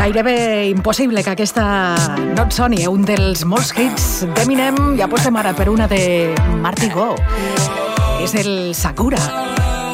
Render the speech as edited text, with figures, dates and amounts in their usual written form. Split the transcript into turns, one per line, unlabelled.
gairebé impossible que aquesta no et soni, un dels molts hits d'Eminem. I apostem ara per una de Marty Go. És el Sakura.